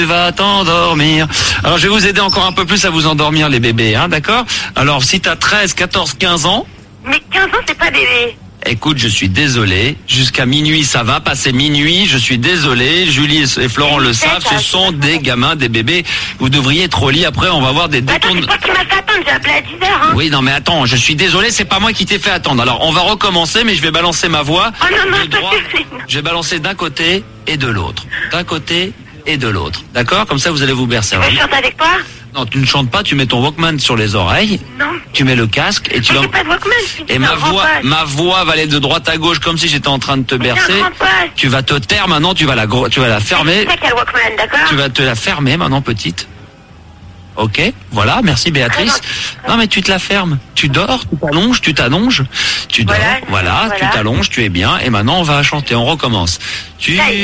Tu vas t'endormir. Alors je vais vous aider encore un peu plus à vous endormir les bébés, hein, d'accord? Alors si t'as 13, 14, 15 ans... Mais 15 ans, c'est pas bébé. Écoute, je suis désolé. Jusqu'à minuit, ça va passer minuit. Je suis désolé. Julie et Florent le savent. Ce sont des gamins, des bébés. Vous devriez être au lit. Après, on va voir des détournements. Attends, c'est toi qui m'as fait attendre. J'ai appelé à 10h. Hein. Oui, non, mais attends. Je suis désolé. C'est pas moi qui t'ai fait attendre. Alors, on va recommencer, mais je vais balancer ma voix. Oh non, non, de droite. Je vais balancer d'un côté et de l'autre. D'un côté et de l'autre. D'accord? Comme ça, vous allez vous bercer. Je chante avec toi? Non, tu ne chantes pas. Tu mets ton Walkman sur les oreilles. Non. Tu mets le casque et tu j'ai pas de Walkman. Et ma voix va aller de droite à gauche comme si j'étais en train de te bercer. Tu vas te taire maintenant, tu vas la fermer. C'est quel Walkman, d'accord? Tu vas te la fermer maintenant, petite. Ok, voilà, merci Béatrice. Non mais tu te la fermes. Tu dors, tu t'allonges, tu dors, voilà, tu t'allonges, tu es bien. Et maintenant on va chanter, on recommence.